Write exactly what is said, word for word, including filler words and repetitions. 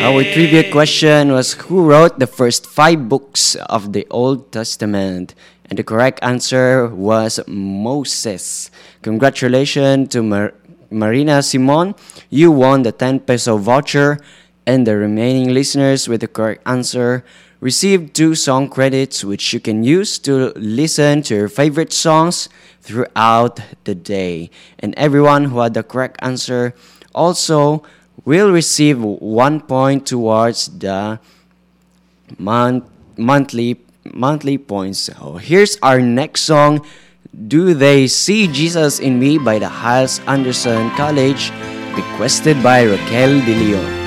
Our trivia question was, who wrote the first five books of the Old Testament? And the correct answer was Moses. Congratulations to Mar- Marina Simon. You won the ten peso voucher, and the remaining listeners with the correct answer received two song credits, which you can use to listen to your favorite songs throughout the day. And everyone who had the correct answer also will receive one point towards the month, monthly monthly points. So here's our next song, Do They See Jesus in Me by the Hyles Anderson College, requested by Raquel De Leon.